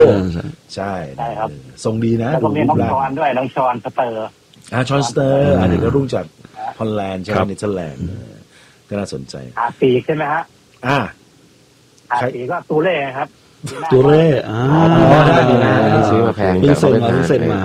ใช่ครับทรงดีนะแล้วก็มีน้องชอนด้วยน้องชอนสเตอร์ชอนสเตอร์อันนี้ก็รุ่งจากฮอลแลนด์ใช่ไหมเนเธอร์แลนด์ก็น่าสนใจปีกใช่ไหมฮะปีกก็ตูเล่ครับตูเล่ซื้อมาแพงเพิ่งเซ็นมา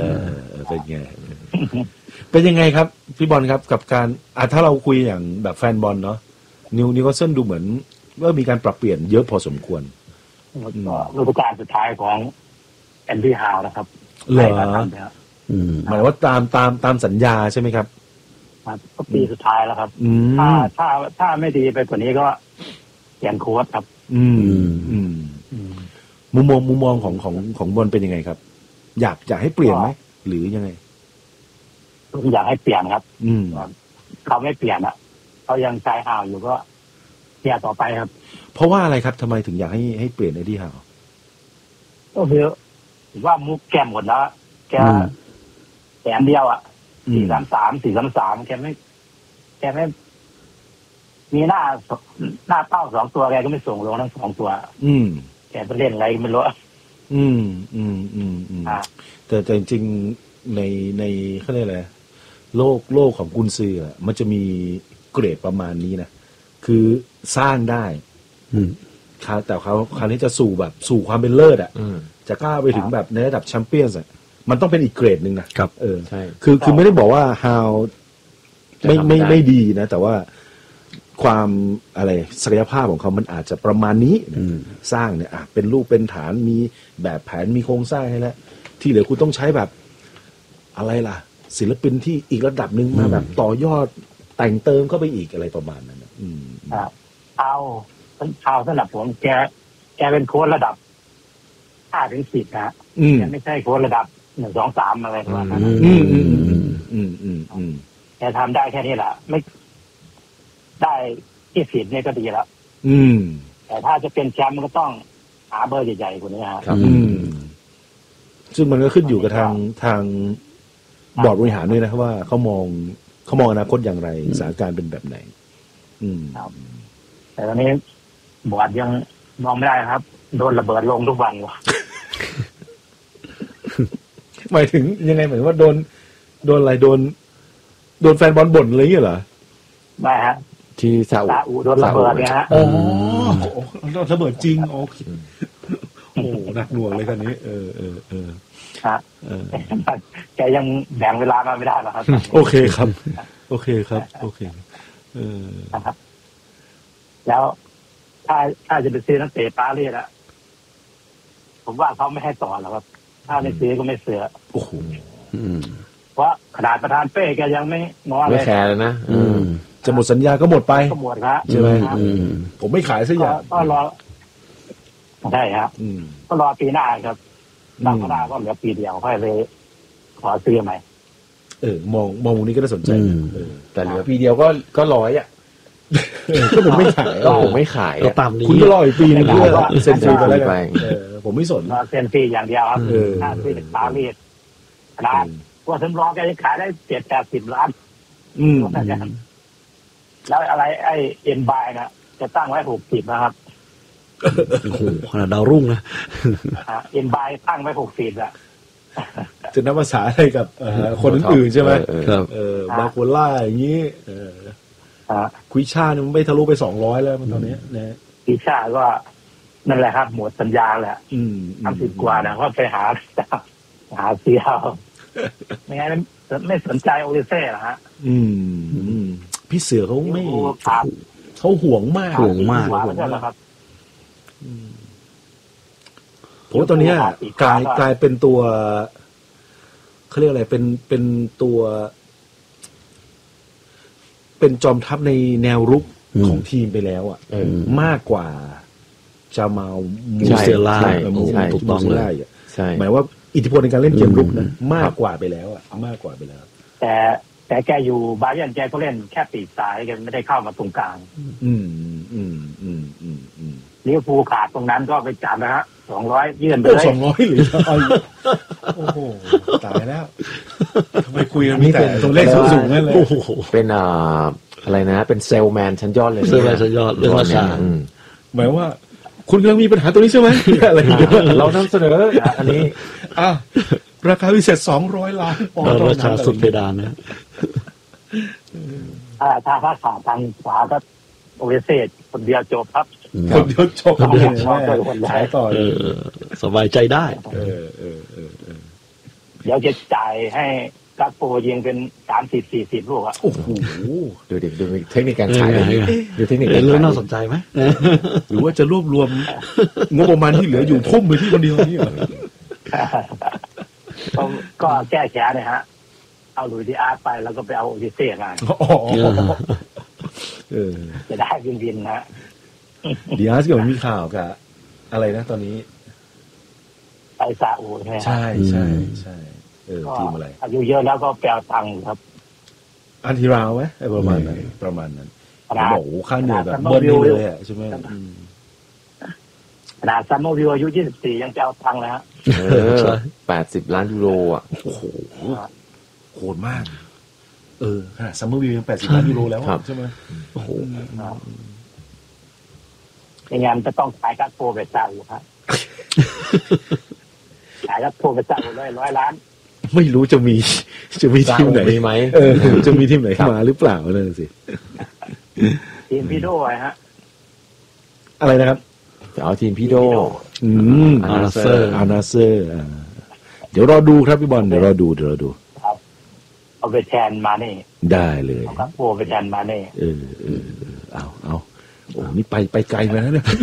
เป็นยังไงครับพี่บอลครับกับการถ้าเราคุยอย่างแบบแฟนบอลเนาะนิวคาสเซิลดูเหมือนว่ามีการปรับเปลี่ยนเยอะพอสมควรฤดูกาลสุดท้ายของแอนดี้ฮาวนะครับเหรอหมายว่าตามสัญญาใช่ไหมครับก็ปีสุดท้ายแล้วครับถ้าไม่ดีไปกว่านี้ก็เปลี่ยนโค้ชครับมุมมองของบอลเป็นยังไงครับอยากให้เปลี่ยนไหมหรือยังไงอยากให้เปลี่ยนครับเขาไม่เปลี่ยนอ่ะเขายังใจห่าวอยู่ก็เปลี่ยนต่อไปครับเพราะว่าอะไรครับทำไมถึงอยากให้เปลี่ยนไอ้ที่ห่าวก็คือว่ามุกแกหมดแล้วแกแสนเดียวอ่ะ433แกไม่มีหน้าเป้า2ตัวแกก็ไม่ส่งลงทั้ง2ตัวแกไปเล่นอะไรไม่รู้แต่จริงๆในเขาเรียกอะไรโลกของกุนซือมันจะมีเกรดประมาณนี้นะคือสร้างได้แต่เขาคราวนี้จะสู่ความเป็นเลิศจะกล้าไปถึงแบบในระดับแชมเปี้ยนส์มันต้องเป็นอีกเกรดหนึ่งนะครับใช่คือไม่ได้บอกว่าฮาวไม่ดีนะแต่ว่าความอะไรศักยภาพของเขามันอาจจะประมาณนี้สร้างเนี่ยเป็นรูปเป็นฐานมีแบบแผนมีโครงสร้างให้แล้วที่เหลือคุณต้องใช้แบบอะไรล่ะศิลปินที่อีกระดับหนึ่งมาแบบต่อยอดแต่งเติมเข้าไปอีกอะไรประมาณนั้นเอาสำหรับผมแกเป็นโค้ชระดับ5-10นะแกไม่ใช่โค้ชระดับ1-2-3อะไรประมาณนั้นแกทำได้แค่นี้แหละไม่ได้ที่10เนี่ยก็ดีแล้วแต่ถ้าจะเป็นแชมป์มันก็ต้องหาเบอร์ใหญ่ๆกว่านี้ครับซึ่งมันก็ขึ้นอยู่กับทางบอร์ดบริหารด้วยนะว่าเขามองอนาคตอย่างไรสถานการณ์เป็นแบบไหนแต่ตอนนี้บอร์ดยังมองไม่ได้ครับโดนระเบิดลงทุกวันวะหมายถึงยังไงหมายว่าโดนอะไรโดนแฟนบอลบ่นอะไรอย่างเงี้ยเหรอไม่ฮะที่ซาอุโดนระเบิดเนี่ยฮะโดนระเบิดจริงโอ้หนักหน่วงเลยกันนี้ครับแกยังแบ่งเวลามาไม่ได้หรอครับโอเคครับโอเคนะครับแล้วถ้าจะไปซื้อนักเตะปารีสอะผมว่าเขาไม่ให้ต่อหรอกครับถ้าไม่ซื้อก็ไม่เสือโอ้โหเพราะขนาดประธานเป้แกยังไม่งอเลยไม่แคร์เลยนะจะหมดสัญญาก็หมดไปก็หมดครับใช่ไหมผมไม่ขายสักอย่างก็รอใช่ครับก็รอปีหน้าครับหลังหน้าก็เหลือปีเดียวค่อยเลยขอซื้อใหม่มองมุมนี้ก็น่าสนใจแต่เหลือปีเดียวก็100อ่ะก็ผมไม่ขายผมไม่ขายก็ตามนี้คุณก็รออีกปีนึงเพื่อเซ็นฟรีไปแล้วกันผมไม่สนเซ็นฟรีอย่างเดียวครับถ้าซื้อปารีสนะว่าสำรองแกจะขายได้7-80 ล้านแล้วอะไรไอ้เอ็นบายนะจะตั้งไว้60นะครับโอ้โหขนาดดาวรุ่งนะเอ็นบายตั้งไว้60อะจะนับภาษาอะไรกับคนอื่นๆใช่ไหมครับบาโคล่าอย่างนี้คุยชาเนี่ยมันไม่ทะลุไป200แล้วมันตอนนี้นะคุยชาก็นั่นแหละครับหมดสัญญาแหละ30 กว่านะเพราะไปหาเสียไม่งั้นไม่สนใจโอลิเซ่หรอฮะพี่เสือเขาไม่เขาห่วงมากครับผมว่าตอนนี้กลายเป็นตัวเขาเรียกอะไรเป็นตัวเป็นจอมทัพในแนวรุกของทีมไปแล้วมากกว่าจามามูเซล่าถูกต้องเลยหมายว่าอิทธิพลในการเล่นเกมรุกนะมากกว่าไปแล้วมากกว่าไปแล้วแต่แกอยู่บาเยิร์นแกก็เล่นแค่ปีกซ้ายแกไม่ได้เข้ามาตรงกลางลิเวอร์พูลขาดตรงนั้นก็ไปจับนะฮะ200ยื่นไปเลย 200หรือโอ้โหตายแล้วทำไมคุยกันมีแต่ตัวเลขสูงๆนั่นเลยเป็นอะไรนะเป็นเซลแมนชั้นยอดเลยเซลแมนชั้นยอดเรื่องราคาหมายว่าคุณกำลังมีปัญหาตัวนี้ใช่ไหมอะไรอย่างเงี้ยเรานำเสนออันนี้อ่ะราคาพิเศษ200 ล้านปอนด์ราคาสุดเพดานนะถ้าขาทางขวาก็โอเวเซตคนเดียวจบครับคนเดียวจบคนเดียวขายต่อเอเลยอสบายใจได้เออเดี๋ยวจะจ่ายให้กักโปยิงเป็น30-40 ลูกอ่ะโอ้โหดูเทคนิคการขายดูเทคนิคเอการอเรื่องขายน่าสนใจไหมหรือว่าจะรวบรวมงบประมาณที่เหลืออยู่ทุ่มไปที่คนเดียวนี่เหรอก็แก้แค้นนะฮะเอาลุยดีอาร์ไปแล้วก็ไปเอาโอเวเซตมาอ๋อเออจะได้วินนะดีอาร์สก็มีข่าวกับอะไรนะตอนนี้ไปซาอุใช่ไหมใช่ใช่ก็ทีมอะไรอายุเยอะแล้วก็แปลตังค์ครับอันทีราวไหมประมาณนั้นผมบอกค่าเหนื่อยแบบซัมเมอเบิ้ร์ลวิวเลยอ่ะใช่ไหมขนาดซัมเมอร์วิวอายุ24ยังจะเอาตังค์เลยฮะ 80 ล้านยูโรอ่ะโอ้โหโหดมากขนาดซัมเมอร์วิวยัง80 ล้านยูโรแล้วใช่ไหมโอ้โหอย่างงั้นจะต้องขายกักโปไปซาอุครับขายกักโปไปซาอุ100 ล้านไม่รู้จะมีทีมไหนมีไหมจะมีทีมไหนมาหรือเปล่านั่นสิทีมพี่โดยฮะอะไรนะครับจะเอาทีมพี่โดอานาเซอร์เดี๋ยวรอดูครับพี่บอลเดี๋ยวรอดูครับเอาไปแทนมาเน่ได้เลยเอากักโปไปแทนมาเน่เอาโอ้นี่ไปไกลมาแล้วเนี่ย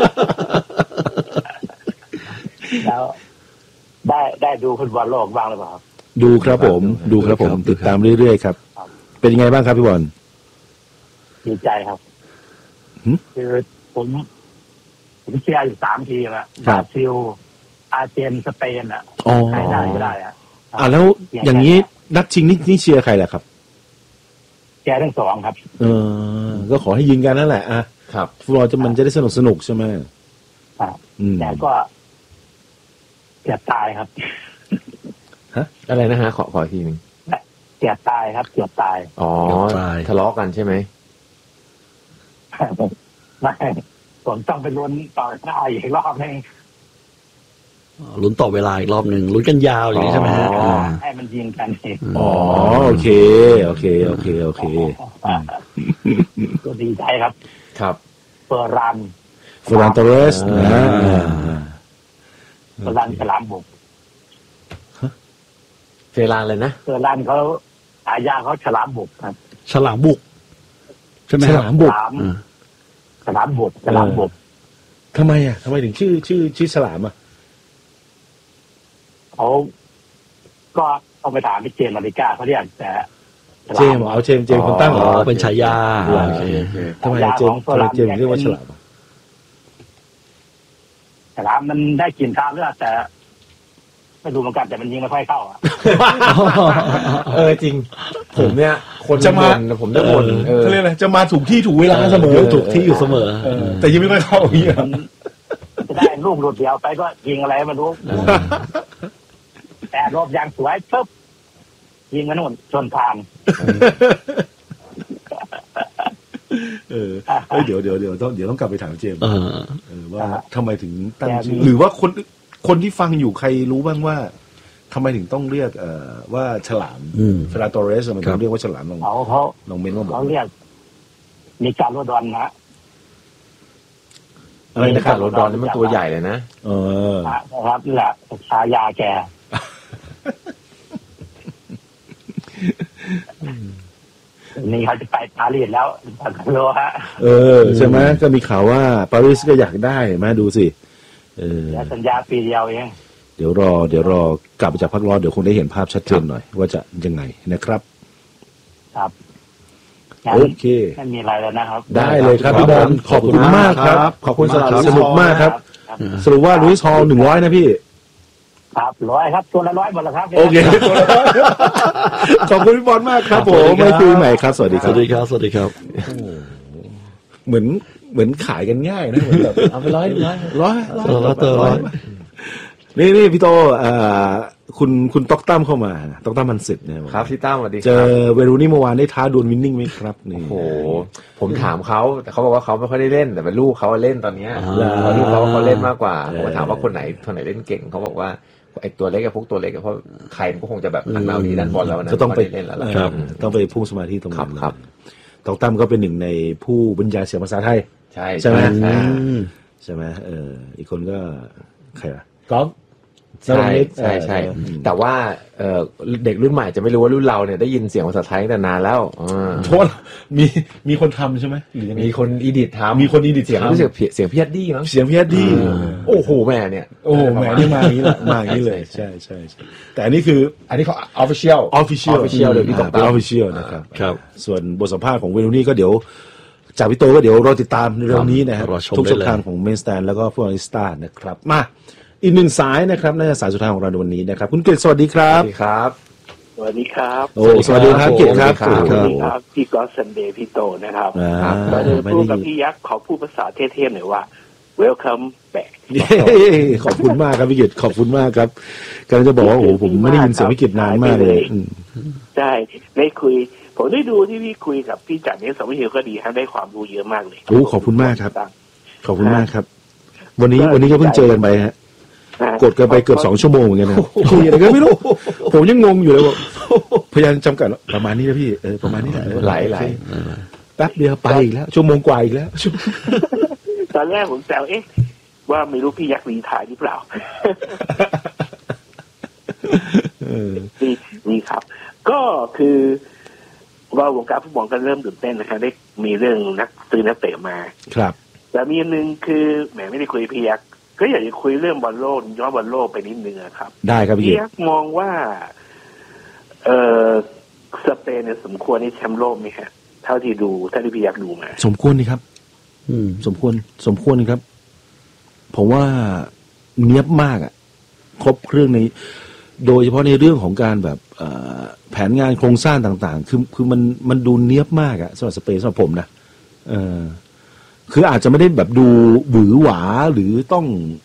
แล้วได้ดูฟุตบอลโลกบ้างหรือเปล่าครับดูครับผมติดตามเรื่อยๆครับเป็นยังไงบ้างครับพี่บอลดีใจครับคือผมเชียร์อยู่3 ทีมอะบราซิลอาร์เจนสเปนอะใครได้ก็ได้อะแล้วอย่างนี้นัดชิงนี่เชียร์ใครแหละครับแกทั้ง2ครับก็ขอให้ยิงกันนั่นแหละอ่ะครับฟุตบอลมันจะได้สนุกใช่ไหมแต่ก็เกือบตายครับอะไรนะฮะขออีกทีนึงเกือบตายครับเกือบตายอ๋อทะเลาะกันใช่ไหมไม่ผมต้องไปลุ้นต่อหน้าอีกรอบนึงลุ้นต่อเวลาอีกรอบหนึ่งลุ้นกันยาวอย่างนี้ใช่ไหมฮะให้มันยิงกันเองโอเคก็ดีใจครับครับเฟอร์รันฟรานโตเรสนะเฟอร์รันฉลามบุกเฟรานเลยนะเฟอร์รันเขาฉายาเขาฉลามบุกครับฉลามบุกใช่ไหมฉลามบุกฉลามบุกทำไมถึงชื่อฉลามอ่ะเขาก็ต้องไปถามพี่เจมส์มาริกาเขาเรียกแต่เจมส์คนตั้งเหรอเป็นฉายาโอเคทำไมเจมส์เรียกว่าฉลามฉลามมันได้กลิ่นคราบเลือดแต่ไม่รู้เหมือนกันแต่มันยิงไม่ค่อยเข้าอ่ะจริงผมเนี่ยคนจะมาผมได้คนเขาเรียกอะไรจะมาถูกที่ถูกเวลาเสมอถูกที่อยู่เสมอแต่ยังไม่ค่อยเข้าอย่างเงี้ยจะได้ลูกหลุดเดียวไปก็ยิงอะไรไม่รู้แต่รอบยางสวยปุ๊บยิงมาโน่นชนทางเดี๋ยวต้องกลับไปถามเจมส์ว่าทำไมถึงตั้งชื่อหรือว่าคนที่ฟังอยู่ใครรู้บ้างว่าทำไมถึงต้องเรียกว่าฉลามเฟราโตเรสมันถึงเรียกว่าฉลามลองเม้นว่าบอกเขาเรียกมีการรดอนนะอะไรนะครับรถดอนนี่มันตัวใหญ่เลยนะนะครับนี่แหละฉายาแกนี่เขาจะไปปารีสแล้วโลฮะใช่ไหมก็มีข่าวว่าปารีสก็อยากได้มาดูสิสัญญาปีเดียวเองเดี๋ยวรอกลับจากพักร้อนเดี๋ยวคงได้เห็นภาพชัดเจนหน่อยว่าจะยังไงนะครับครับโอเคไม่มีอะไรแล้วนะครับได้เลยครับพี่บอลขอบคุณมากครับขอบคุณสำหรับสนุกมากครับสรุปว่าลุยส์ฮอล100นะพี่ครับ100ครับตัวละ100หมดแล้วครับโอเคตัวละ100ขอบคุณพี่บอลมากครับผมไม่คุยใหม่ครับสวัสดีครับเหมือนขายกันง่ายนะเหมือนแบบเอาไป100 นี่พี่โตคุณต๊อกตั้มเข้ามาต๊อกตั้มมันสิทธิ์เนี่ยครับพี่ตั้มสวัสดีครับเจอเวรูนี่เมื่อวานได้ท้าดวลวินนิ่งไหมครับนี่โอ้โหผมถามเขาแต่เขาบอกว่าเขาไม่ค่อยได้เล่นแต่เป็นลูกเขาเล่นตอนเนี้ยลูกเขาเล่นมากกว่าผมถามว่าคนไหนเล่นเก่งเขาบอกว่าไอ้ตัวเล็กกับพวกตัวเล็กเพราะใครมันก็คงจะแบบหันมาเอาดีด้านบอลแล้วนะก็ต้องไปเล่นแล้วครับต้องไปพุ่งสมาธิตรงนั้นครับต๊อกตั้มก็เป็นหนึ่งในผู้บรรยายเสียงภาษาไทย ใช่ไหมใช่ไหมอีกคนก็ใครล่ะก๊อฟใช่แต่ว่าเด็กรุ่นใหม่จะไม่รู้ว่ารุ่นเราเนี่ยได้ยินเสียงภาษาไทยแต่นานแล้วเพราะมีคนทำใช่ไหมหรือยังไงมีคนอีดิททำมีคนอีดิทเสียงรู้สึกเสียงพี่ยัดดี้มั้งเสียงพี่ยัดดี้โอ้โหแม่เนี่ยโอ้โหแม่นี่มาอย่างนี้แหละมาอย่างนี้เลยใช่แต่อันนี้เขา official เลยพี่ต้องเป็น official นะครับครับส่วนบทสัมภาษณ์ของเวนูนี่ก็เดี๋ยวจากพี่โตก็เดี๋ยวรอติดตามในเรื่องนี้นะครับทุกช่องทางของเมนสแตนแล้วก็พวกอลิสตานะครับมาอีกหนึ่งสายนะครับน่าจะสายสุดท้ายของเราในวันนี้นะครับคุณเกศสวัสดีครับสวัสดีครับสวัสดีครับโอ้สวัสดีครับเกศครับสวัสดีครับพี่ก็ซันเดย์พี่โตนะครับเราจะพูดกับพี่ยักษ์ขอพูดภาษาเท่ๆหน่อยว่า welcome back ขอบคุณมากครับพี่เกศขอบคุณมากครับกำลังจะบอกว่าโอ้ผมไม่ได้ยินเสียงพี่เกศนานมากเลยใช่ได้คุยผมได้ดูที่พี่คุยกับพี่จักรเนี่ยสมัยเดียวก็ดีครับได้ความรู้เยอะมากเลยโอ้ขอบคุณมากครับขอบคุณมากครับวันนี้ก็เพิ่งเจอกันไปฮะกดกันไปเกือบ2 ชั่วโมงเหมือนกันนะคุยอะไรก็ไม่รู้ผมยังงงอยู่เลยว่าพยายามจำกัดประมาณนี้นะพี่ประมาณนี้แหละไหลแป๊บเดียวไปอีกแล้วชั่วโมงกว่าอีกแล้วตอนแรกผมแซวว่าไม่รู้พี่ยักษ์รีถ่ายหรือเปล่านี่ครับก็คือว่าวงการฟุตบอลก็เริ่มตื่นเต้นนะครับได้มีเรื่องซื้อนักเตะมาครับแต่มีอันนึงคือแหมไม่ได้คุยพี่ยักษ์ก็อยากจะคุยเรื่องบอลโลกย้อนบอลโลกไปนิดนึงครับได้ครับพี่ยักษ์มองว่าสเปนเนี่ยสมควรให้แชมป์โลกไหมครับเท่าที่พี่ยักษ์ดูมาสมควรนี่ครับสมควรครับผมว่าเนี๊ยบมากอ่ะครบเครื่องในโดยเฉพาะในเรื่องของการแบบแผนงานโครงสร้างต่างๆคือมันดูเนี๊ยบมากอ่ะสำหรับสเปนสำหรับผมนะคืออาจจะไม่ได้แบบดูหวือหวาหรือต้อง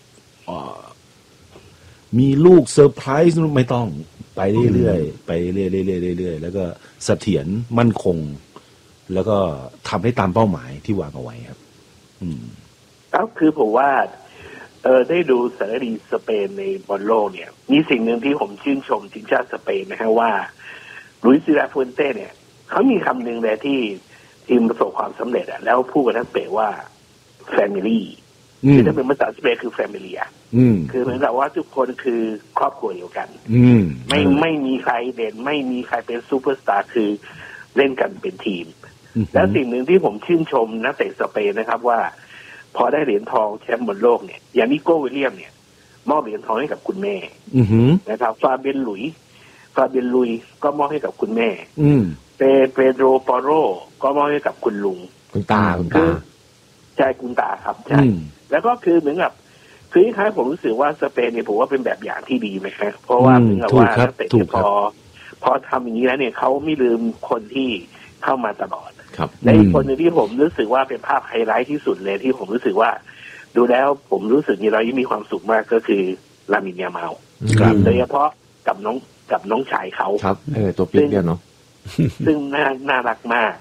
มีลูกเซอร์ไพรส์ไม่ต้องไปเรื่อยๆไปเรื่อยๆแล้วก็เสถียรมั่นคงแล้วก็ทำให้ตามเป้าหมายที่วางเอาไว้ครับก็คือผมว่าได้ดูสารคดีสเปนในบอลโลกเนี่ยมีสิ่งหนึ่งที่ผมชื่นชมทีมชาติสเปนนะครับว่าลุยส์ซิลาฟูนเต้เนี่ยเขามีคำหนึ่งเลยที่ทีมประสบความสำเร็จแล้วพูดกับนักเตะว่า family คือถ้าเป็นภาษาสเปนคือ family คือเหมือนกับว่าทุกคนคือครอบครัวเดียวกันไม่มีใครเด่นไม่มีใครเป็นซูเปอร์สตาร์คือเล่นกันเป็นทีมแล้วสิ่งหนึ่งที่ผมชื่นชมนักเตะสเปนนะครับว่าพอได้เหรียญทองแชมป์บนโลกเนี่ยอย่างนิโก้วิลเลียมเนี่ยมอบเหรียญทองให้กับคุณแม่นะครับฟาเบียนลุยก็มอบให้กับคุณแม่เปโดรปอโรก็มอบให้กับคุณลุงคุณตาใช่คุณตาครับใช่แล้วก็คือเหมือนกับคือคล้ายผมรู้สึกว่าสเปนเนี่ยผมว่าเป็นแบบอย่างที่ดีไหมครับเพราะว่าเหมือนกับว่านักเตะพอทำอย่างนี้แล้วเนี่ยเขาไม่ลืมคนที่เข้ามาตลอดในคนหนึ่งที่ผมรู้สึกว่าเป็นภาพไฮไลท์ที่สุดเลยที่ผมรู้สึกว่าดูแล้วผมรู้สึกมีความสุขมากก็คือลามินยามาลโดยเฉพาะกับน้องชายเขาครับตัวปิ๊กเดียวเนาะซึ่งน่ารักมาก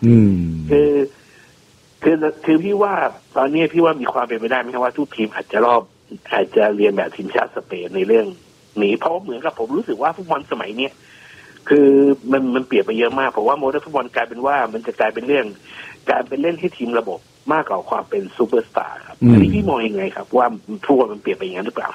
คือพี่ว่าตอนนี้พี่ว่ามีความเป็นไปได้ไหมครับว่าทุกทีมอาจจะเรียนแบบทีมชาติสเปนในเรื่องนี้เพราะเหมือนกับผมรู้สึกว่าฟุตบอลสมัยเนี้ยคือมันเปลี่ยนไปเยอะมากผมว่าโมเดิร์นฟุตบอลกลายเป็นว่ามันจะกลายเป็นเรื่องการเป็นเล่นให้ทีมระบบมากกว่าความเป็นซูเปอร์สตาร์ครับอันนี้พี่มองยังไงครับว่าฟุตบอลมันเปลี่ยนไปอย่างนั้นหรือเปล่า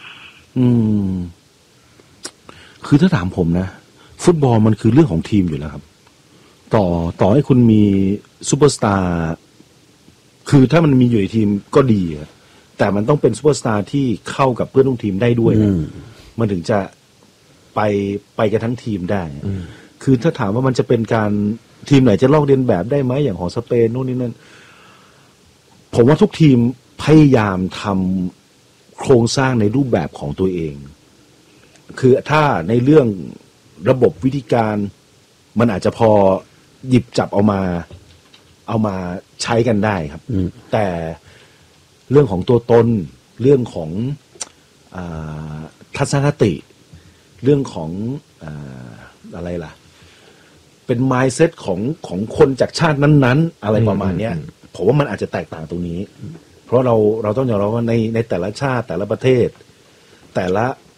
คือถ้าถามผมนะฟุตบอลมันคือเรื่องของทีมอยู่แล้วครับต่อให้คุณมีซูเปอร์สตาร์คือถ้ามันมีอยู่ในทีมก็ดีแต่มันต้องเป็นซูเปอร์สตาร์ที่เข้ากับเพื่อนร่วมทีมได้ด้วยนะมันถึงจะไปกันทั้งทีมได้คือถ้าถามว่ามันจะเป็นการทีมไหนจะลอกเลียนแบบได้ไหมอย่างของสเปนโน่นนี่นั่นผมว่าทุกทีมพยายามทำโครงสร้างในรูปแบบของตัวเองคือถ้าในเรื่องระบบวิธีการมันอาจจะพอหยิบจับเอามาใช้กันได้ครับแต่เรื่องของตัวตนเรื่องของทัศนคติเรื่องของอะไรล่ะเป็น mindset ของคนจากชาตินั้นๆอะไรประมาณเนี้ยผมว่ามันอาจจะแตกต่างตรงนี้เพราะเราต้องยอมรับว่าในแต่ละชาติแต่ละประเทศแต่ละ